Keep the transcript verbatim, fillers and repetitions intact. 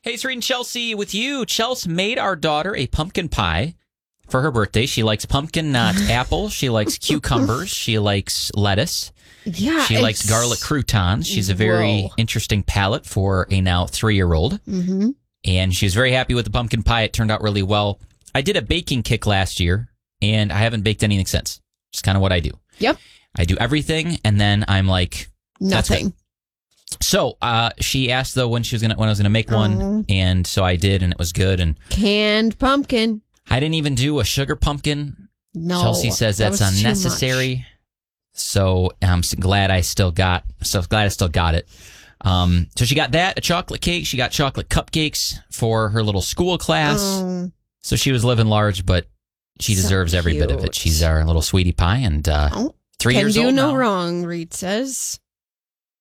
Hey, it's Reed and Chelsea with you. Chelsea made our daughter a pumpkin pie for her birthday. She likes pumpkin, not apple. She likes cucumbers. She likes lettuce. Yeah, She likes garlic croutons. She's a very Whoa. interesting palate for a now three-year-old. Mm-hmm. And she was very happy with the pumpkin pie. It turned out really well. I did a baking kick last year, and I haven't baked anything since. Just kind of what I do. Yep. I do everything, and then I'm like, that's it. Nothing. So uh, she asked though when she was gonna when I was gonna make one, Oh. and so I did, and it was good. And Canned pumpkin. I didn't even do a sugar pumpkin. No. Chelsea says that that's was too unnecessary. So I'm s- glad I still got. So glad I still got it. Um, so she got that, a chocolate cake. She got chocolate cupcakes for her little school class. Oh, So she was living large, but she So deserves every bit of it. cute. She's our little sweetie pie, and uh, Oh, three can years do old no now. wrong, Reed says.